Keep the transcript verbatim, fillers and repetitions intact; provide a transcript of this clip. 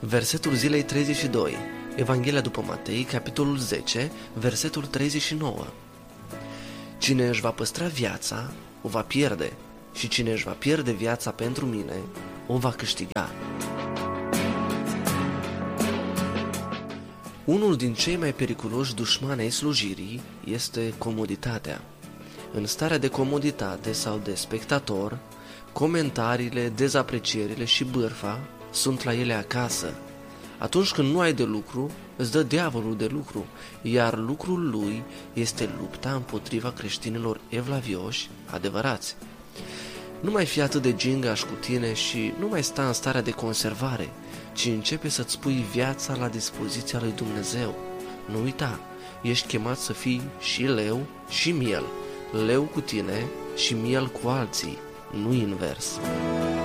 Versetul zilei treizeci și doi. Evanghelia după Matei, capitolul zece, versetul treizeci și nouă. Cine își va păstra viața, o va pierde, și cine își va pierde viața pentru mine, o va câștiga. Unul din cei mai periculoși dușmani ai slujirii este comoditatea. În starea de comoditate sau de spectator, comentariile, dezaprecierile și bârfa sunt la ele acasă. Atunci când nu ai de lucru, îți dă diavolul de lucru, iar lucrul lui este lupta împotriva creștinilor evlavioși adevărați. Nu mai fi atât de gingaș cu tine și nu mai sta în starea de conservare, ci începe să-ți pui viața la dispoziția lui Dumnezeu. Nu uita, ești chemat să fii și leu și miel, leu cu tine și miel cu alții, nu invers.